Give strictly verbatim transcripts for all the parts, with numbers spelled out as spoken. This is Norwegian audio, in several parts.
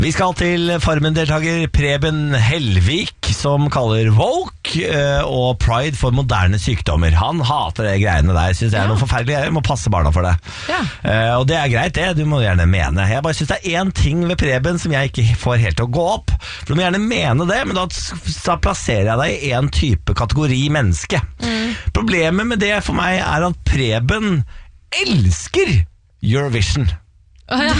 Vi skal til Farmen-deltaker Preben Helvik, som kaller woke og pride for moderne sykdommer. Han hater det greiene der, synes jeg er noe forferdelig. Jeg må passe barna for det. Ja. Uh, og det er greit det, du må gjerne mene. Jeg bare synes det er en ting ved Preben som jeg ikke får helt til å gå opp. For du må gjerne mene det, men da, da plasserer jeg deg i en type kategori menneske. Mm. Problemet med det for meg er at Preben elsker Eurovision. Oh, ja.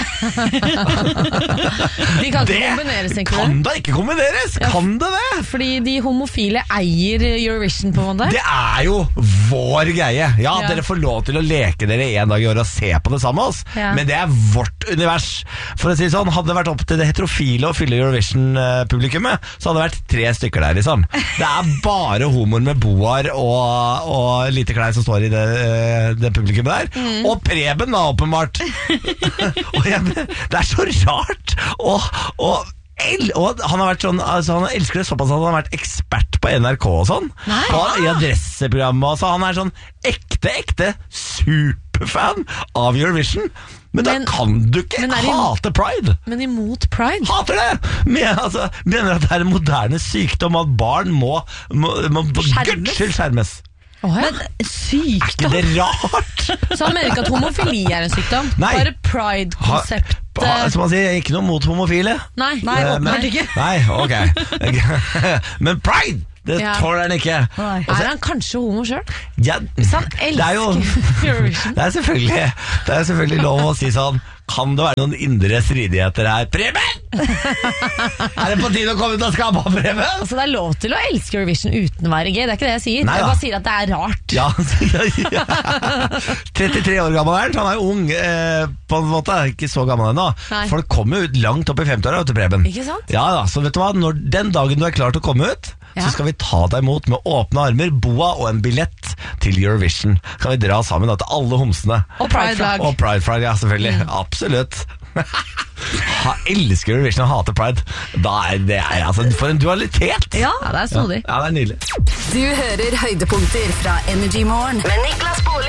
De kan ikke kombineres, tenker du? Kan da ikke kombineres? Ja, kan det det? Fordi de homofile eier Eurovision på en måte. Det er jo vår greie. Ja, ja. Dere får lov til å leke dere en dag i året og se på det sammen med oss, ja. Men det er vårt univers. For å si sånn, hadde det vært opp til det heterofile å fylle Eurovision-publikummet, så hadde det vært tre stykker der, liksom. Det er bare homoer med boar og, og lite klær som står i det, det publikummet der. Mm. Og Preben da, åpenbart. Og jeg, det er så rart og, og, og han har vært sånn altså han elsker det såpass at han har vært ekspert på N R K og sånn på, i adresseprogrammet så han er sånn ekte, ekte superfan av Eurovision. Men, men da kan du ikke hate pride. Men imot pride? Hater det! Men, altså, mener at det er en moderne sykdom at barn må, må, må skjermes. skjermes. Oh, ja. Men sykdom? Er ikke det rart? Så han mener ikke at homofili er en sykdom? Nei. Bare pride-konsept? Ha, som man sier, ikke noe mot homofile. Nei, nei, åpenbart ikke. Nei, ok. Men pride, det ja. tåler han ikke. Også, er han kanskje homo selv? Ja, hvis han elsker Eurovision. Det er selvfølgelig, det er selvfølgelig lov å si sånn. Kan det være noen indre stridigheter her? Preben! Er det på tide å komme ut av skapet, Preben? Altså, det er lov til å elske Eurovision uten å være gay. Det er ikke det jeg sier. Nei, jeg bare sier at det er rart. Ja, ja. trettitre år gammel er han. Han er jo ung eh, på en måte. Ikke så gammel ennå. Folk kommer ut langt opp i femti-åra til Preben. Ikke sant? Ja da, så vet du hva? Når den dagen du er klar til å komme ut, ja. så skal vi ta deg imot med åpne armer, boa og en billett til Eurovision. Kan vi dra sammen da, til alle homsene. Og Pride-flagg. Og Pride-flagg, ja, selvfølgelig. Mm. Absolutt. Ha, elsker Eurovision og hater Pride. Da er det er, altså, for en dualitet. Ja, det er snodig. Ja, ja, det er nydelig. Du hører høydepunkter fra Energy Morgen med Niklas Baarli.